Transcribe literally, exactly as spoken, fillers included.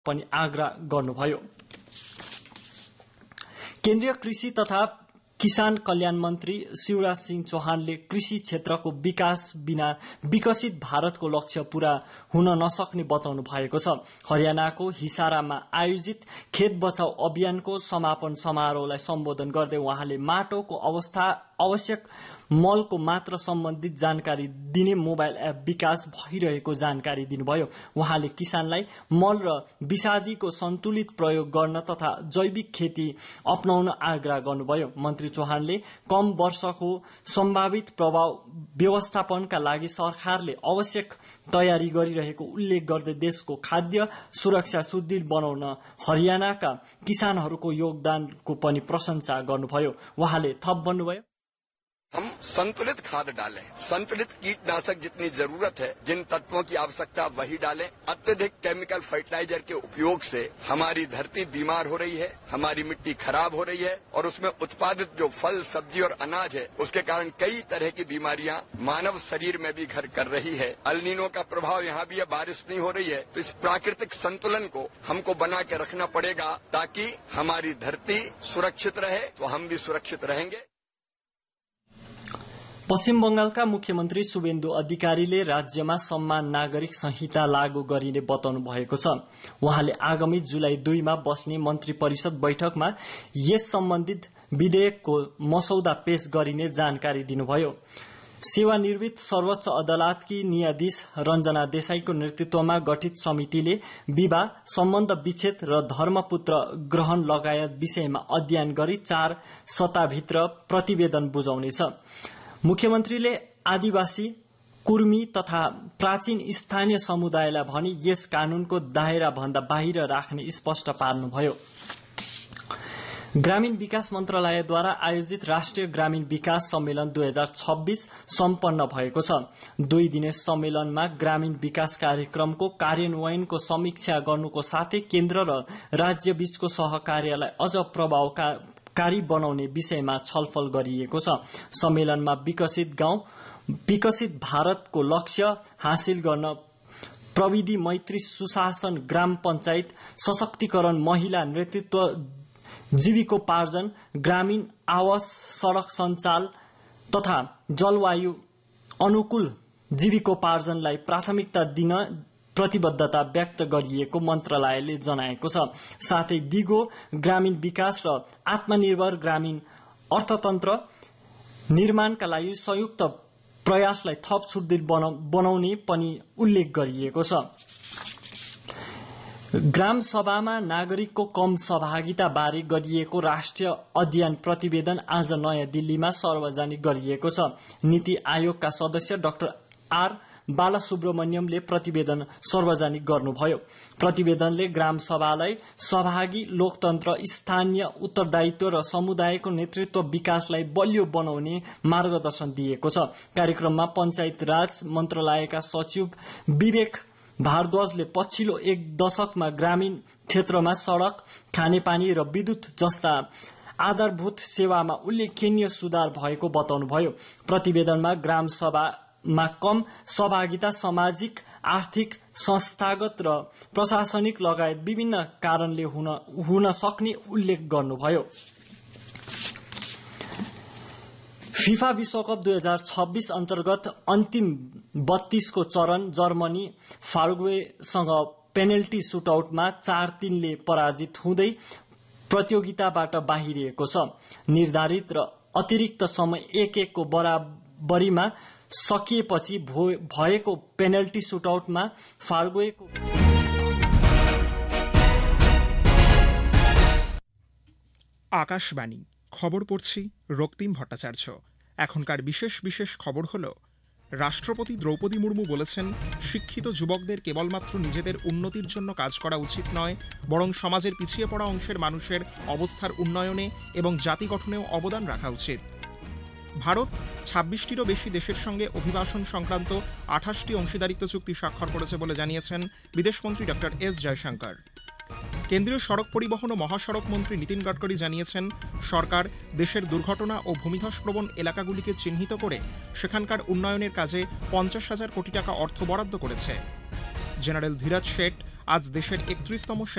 पनि आग्रह गर्नुभयो। केन्द्रीय कृषि तथा किसान कल्याण मन्त्री शिवराज सिंह चौहानले कृषि क्षेत्रको विकास बिना विकसित भारतको लक्ष्य पूरा हुन नसक्ने बताउनु भएको छ। हरियाणाको हिसारामा आयोजित खेत बचाउ अभियानको समापन समारोहलाई सम्बोधन गर्दै उहाँले माटोको अवस्था आवश्यक मलको मात्र सम्बन्धित जानकारी दिने मोबाइल एप विकास भइरहेको जानकारी दिनुभयो। उहाँले किसानलाई मल र विषादीको सन्तुलित प्रयोग गर्न तथा जैविक खेती अपनाउन आग्रह गर्नुभयो। मन्त्री चौहानले कम वर्षको सम्भावित प्रभाव व्यवस्थापनका लागि सरकारले आवश्यक तयारी गरिरहेको उल्लेख गर्दै देशको खाद्य सुरक्षा सुदृढ बनाउन हरियाणाका किसानहरूको योगदानको पनि प्रशंसा गर्नुभयो। उहाँले थप भन्नुभयो, हम संतुलित खाद डालें, संतुलित कीटनाशक जितनी जरूरत है, जिन तत्वों की आवश्यकता वही डालें। अत्यधिक केमिकल फर्टिलाइजर के उपयोग से हमारी धरती बीमार हो रही है, हमारी मिट्टी खराब हो रही है और उसमें उत्पादित जो फल सब्जी और अनाज है उसके कारण कई तरह की बीमारियां मानव शरीर में भी घर कर रही है। अल्नीनो का प्रभाव यहाँ भी है, बारिश नहीं हो रही है, तो इस प्राकृतिक संतुलन को हमको बना के रखना पड़ेगा ताकि हमारी धरती सुरक्षित रहे तो हम भी सुरक्षित रहेंगे। पश्चिम बंगालका मुख्यमन्त्री शुभेन्दु अधिकारीले राज्यमा सम्मान नागरिक संहिता लागू गरिने बताउनु भएको छ। उहाँले आगामी जुलाई दुईमा बस्ने मन्त्री परिषद बैठकमा यस सम्बन्धित विधेयकको मसौदा पेश गरिने जानकारी दिनुभयो। सेवानिवृत्त सर्वोच्च अदालतकी न्यायाधीश रञ्जना देसाईको नेतृत्वमा गठित समितिले विवाह, सम्बन्ध विच्छेद र धर्मपुत्र ग्रहण लगायत विषयमा अध्ययन गरी चार सप्ताहभित्र प्रतिवेदन बुझाउनेछ। मुख्यमन्त्रीले आदिवासी, कुर्मी तथा प्राचीन स्थानीय समुदायलाई भने यस कानूनको दायरा भन्दा बाहिर राख्ने स्पष्ट पार्नुभयो। ग्रामीण विकास मन्त्रालयद्वारा आयोजित राष्ट्रिय ग्रामीण विकास सम्मेलन दुई हजार छब्बीस सम्पन्न भएको छ। दुई दिने सम्मेलनमा ग्रामीण विकास कार्यक्रमको कार्यान्वयनको समीक्षा गर्नुको साथै केन्द्र र राज्य बीचको सहकार्यलाई अझ प्रभावकारी कारी बनाउने विषयमा छलफल गरिएको छ। सम्मेलनमा विकसित गाउँ, विकसित भारतको लक्ष्य हासिल गर्न प्रविधि मैत्री सुशासन, ग्राम पञ्चायत सशक्तिकरण, महिला नेतृत्व, जीविकोपार्जन, ग्रामीण आवास, सड़क सञ्चाल तथा जलवायु अनुकूल जीविकोपार्जनलाई प्राथमिकता दिन प्रतिबद्धता व्यक्त गरिएको मन्त्रालयले जनाएको छ। साथै दिगो ग्रामीण विकास र आत्मनिर्भर ग्रामीण अर्थतन्त्र निर्माणका लागि संयुक्त प्रयासलाई थप सुदृढ बनाउने पनि उल्लेख गरिएको छ। ग्राम सभामा नागरिकको कम सहभागिता बारे गरिएको राष्ट्रिय अध्ययन प्रतिवेदन आज नयाँ दिल्लीमा सार्वजनिक गरिएको छ। नीति आयोगका सदस्य डाक्टर आर बालसुब्रमण्यमले प्रतिवेदन सार्वजनिक गर्नुभयो। प्रतिवेदनले ग्राम सभालाई सहभागी लोकतन्त्र, स्थानीय उत्तरदायित्व र समुदायको नेतृत्व विकासलाई बलियो बनाउने मार्गदर्शन दिएको छ। कार्यक्रममा पञ्चायत राज मन्त्रालयका सचिव विवेक भारद्वाजले पछिल्लो एक दशकमा ग्रामीण क्षेत्रमा सड़क, खानेपानी र विद्युत जस्ता आधारभूत सेवामा उल्लेखनीय सुधार भएको बताउनुभयो। प्रतिवेदनमा ग्राम सभा मा कम सहभागिता सामाजिक, आर्थिक, संस्थागत र प्रशासनिक लगायत विभिन्न कारणले हुन हुन सक्ने उल्लेख गर्नुभयो। फिफा विश्वकप दुई हजार छब्बीस अन्तर्गत अन्तिम बत्तीसको चरण जर्मनी फार्गुवेसँग पेनल्टी सुटआउटमा चार तीनले पराजित हुँदै प्रतियोगिताबाट बाहिरिएको छ। निर्धारित र अतिरिक्त समय एक एकको बराबरीमा सकिएपछि भएको पेनल्टी सुटआउटमा फार्गुवेको आकाशबाणी खबर पড়ছি রক্তিম ভট্টাচার্য। এখনকার বিশেষ বিশেষ খবর হলো, রাষ্ট্রপতি দ্রৌপদী মুর্মু বলেছেন, শিক্ষিত যুবকদের কেবলমাত্র নিজেদের উন্নতির জন্য কাজ করা উচিত নয়, বরং সমাজের পিছিয়ে পড়া অংশের মানুষের অবস্থার উন্নয়নে এবং জাতি গঠনেও অবদান রাখা উচিত। ভারত ছাব্বিশটিরও বেশি দেশের সঙ্গে অভিবাসন সংক্রান্ত আঠাশটি অংশীদারিত্ব চুক্তি স্বাক্ষর করেছে বলে জানিয়েছেন বিদেশমন্ত্রী ডক্টর এস জয়শঙ্কর। কেন্দ্রীয় সড়ক পরিবহন ও মহাসড়ক মন্ত্রী নীতিন গডকরি জানিয়েছেন, সরকার দেশের দুর্ঘটনা ও ভূমিধসপ্রবণ এলাকাগুলিকে চিহ্নিত করে সেখানকার উন্নয়নের কাজে পঞ্চাশ হাজার কোটি টাকা অর্থ বরাদ্দ করেছে। জেনারেল ধীরাজ শেঠ আজ দেশের একত্রিশতম